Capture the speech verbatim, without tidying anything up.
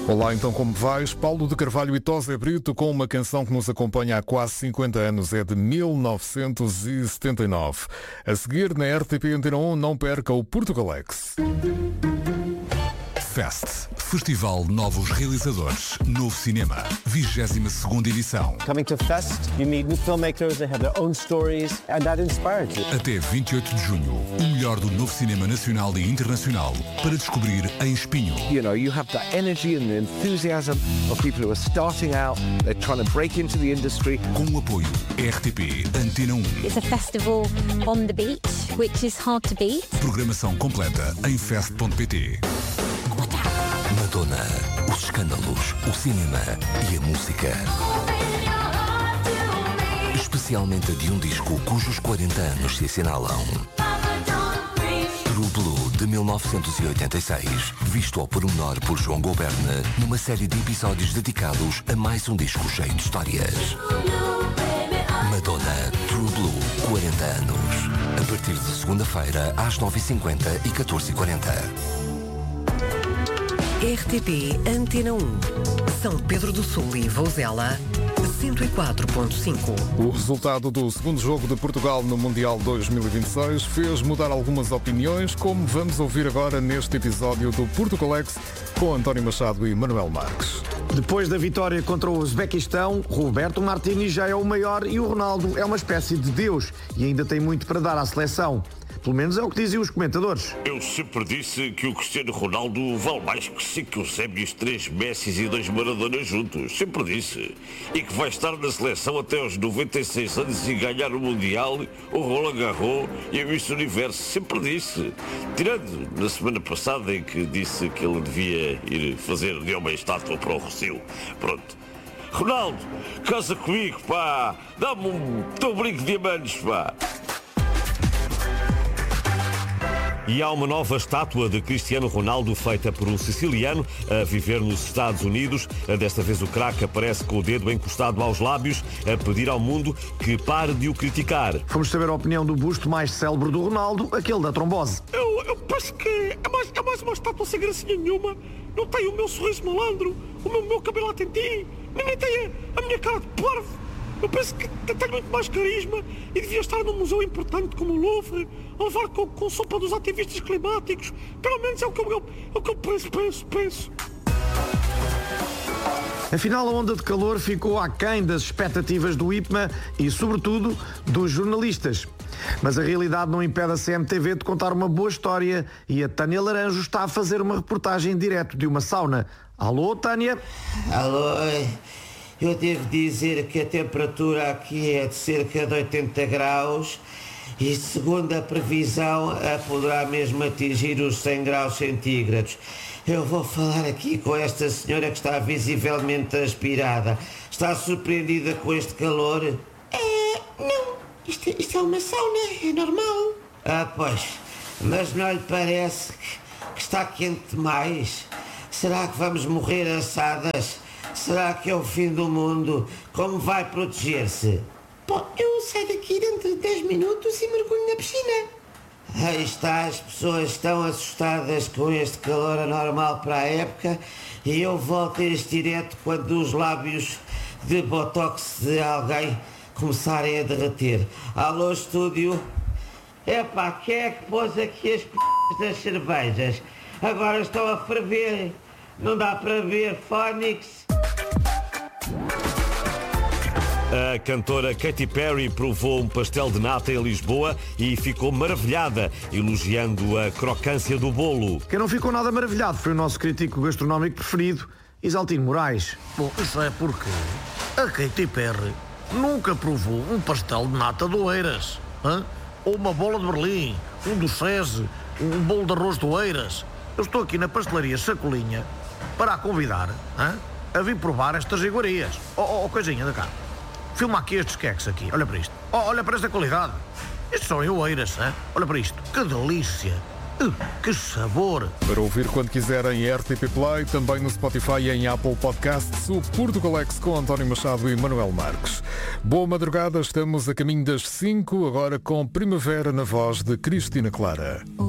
Olá, então como vais? Paulo de Carvalho e Tosé Brito com uma canção que nos acompanha há quase cinquenta anos, é de mil novecentos e setenta e nove. A seguir, na R T P Antena um, não perca o Portugalex. Fest, Festival Novos Realizadores, Novo Cinema, vigésima segunda edição. Coming to Fest, you meet new filmmakers, they have their own stories, and that inspires you. Até vinte e oito de junho, o melhor do novo cinema nacional e internacional para descobrir em Espinho. You know, you have the energy and the enthusiasm of people who are starting out, they're trying to break into the industry. Com o apoio R T P Antena um. It's a festival on the beach, which is hard to beat. Programação completa em fest ponto pt. Madonna, os escândalos, o cinema e a música. Especialmente de um disco cujos quarenta anos se assinalam. True Blue, de mil novecentos e oitenta e seis, visto ao pormenor por João Goberne, numa série de episódios dedicados a mais um disco cheio de histórias. Madonna, True Blue, quarenta anos. A partir de segunda-feira, às nove e cinquenta e catorze e quarenta. R T P Antena um, São Pedro do Sul e Vouzela, cento e quatro ponto cinco. O resultado do segundo jogo de Portugal no Mundial dois mil e vinte e seis fez mudar algumas opiniões, como vamos ouvir agora neste episódio do Portugalex com António Machado e Manuel Marques. Depois da vitória contra o Uzbequistão, Roberto Martínez já é o maior e o Ronaldo é uma espécie de Deus e ainda tem muito para dar à seleção. Pelo menos é o que diziam os comentadores. Eu sempre disse que o Cristiano Ronaldo vale mais que cinco Eusébios, três Messis e dois Maradona juntos. Sempre disse. E que vai estar na seleção até aos noventa e seis anos e ganhar o Mundial, o Roland Garros e a Miss Universo. Sempre disse. Tirando na semana passada em que disse que ele devia ir fazer de uma estátua para o Rossio. Pronto. Ronaldo, casa comigo, pá. Dá-me um teu brinco de diamantes, pá. E há uma nova estátua de Cristiano Ronaldo feita por um siciliano a viver nos Estados Unidos. Desta vez o craque aparece com o dedo encostado aos lábios a pedir ao mundo que pare de o criticar. Vamos saber a opinião do busto mais célebre do Ronaldo, aquele da trombose. Eu, eu penso que é mais, é mais uma estátua sem gracinha nenhuma. Não tem o meu sorriso malandro, o meu, meu cabelo a tentinho, nem tem a, a minha cara de parvo. Eu penso que tem muito mais carisma e devia estar num museu importante como o Louvre, a levar com, com sopa dos ativistas climáticos. Pelo menos é o que eu, é o que eu penso, penso, penso. Afinal, a onda de calor ficou aquém das expectativas do I P M A e, sobretudo, dos jornalistas. Mas a realidade não impede a C M T V de contar uma boa história e a Tânia Laranjo está a fazer uma reportagem direto de uma sauna. Alô, Tânia? Alô, eu devo dizer que a temperatura aqui é de cerca de oitenta graus e, segundo a previsão, poderá mesmo atingir os cem graus centígrados. Eu vou falar aqui com esta senhora que está visivelmente aspirada. Está surpreendida com este calor? É, não. Isto, isto é uma sauna, é normal. Ah, pois. Mas não lhe parece que, que está quente demais? Será que vamos morrer assadas? Será que é o fim do mundo? Como vai proteger-se? Bom, eu saio daqui dentro de dez minutos e mergulho na piscina. Aí está, as pessoas estão assustadas com este calor anormal para a época e eu volto a este direto quando os lábios de botox de alguém começarem a derreter. Alô, estúdio? Epá, quem é que pôs aqui as p*** das cervejas? Agora estão a ferver. Não dá para ver, Fónix. A cantora Katy Perry provou um pastel de nata em Lisboa e ficou maravilhada, elogiando a crocância do bolo. Quem não ficou nada maravilhado foi o nosso crítico gastronómico preferido, Isaltino Moraes. Bom, isso é porque a Katy Perry nunca provou um pastel de nata do Eiras, hein? Ou uma bola de Berlim, um do Cese, um bolo de arroz do Eiras. Eu estou aqui na pastelaria Sacolinha para a convidar, hein, a vir provar estas iguarias. Oh, oh, coisinha da cá. Filma aqui estes queques aqui, olha para isto. Oh, olha para esta qualidade. Estes são Oeiras, hein? Olha para isto. Que delícia. Uh, que sabor. Para ouvir quando quiserem em R T P Play, também no Spotify e em Apple Podcasts, o Portugalex com António Machado e Manuel Marques. Boa madrugada, estamos a caminho das cinco, agora com Primavera na voz de Cristina Clara.